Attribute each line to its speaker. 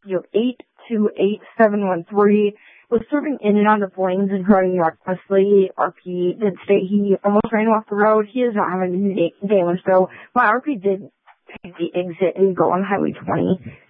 Speaker 1: 828-713 was swerving in and out of lanes and driving recklessly. RP did state he almost ran off the road. He is not having any damage, though. My RP did take the exit and go on Highway 20.